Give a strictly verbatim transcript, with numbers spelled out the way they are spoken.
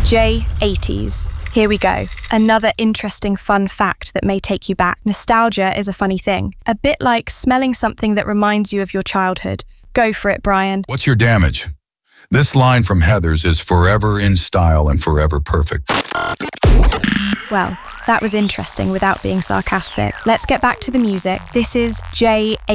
J eighties. Here we go. Another interesting fun fact that may take you back. Nostalgia is a funny thing. A bit like smelling something that reminds you of your childhood. Go for it, Brian. What's your damage? This line from Heathers is forever in style and forever perfect. Well, that was interesting without being sarcastic. Let's get back to the music. This is J